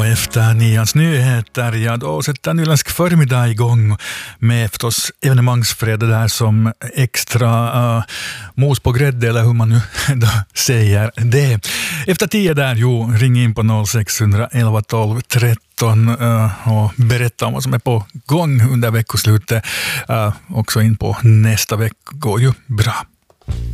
Efter Nians nyheter, ja då sätter Nyländsk förmiddag igång med förstås evenemangsfredag där som extra mos på grädde eller hur man nu då säger det. Efter 10 där, ring in på 0611 12 13 och berätta om vad som är på gång under veckoslutet. Också in på nästa vecka går ju bra.